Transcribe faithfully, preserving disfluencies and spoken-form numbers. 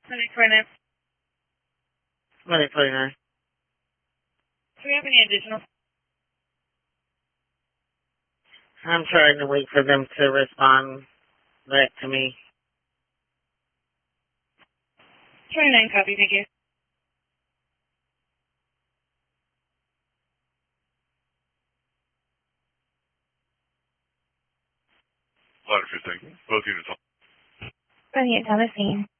twenty twenty-nine. twenty twenty-nine. Do we have any additional? I'm trying to wait for them to respond back to me. twenty-nine copy, thank you. Ladder fifteen, both units on. twenty-eight Thomasine.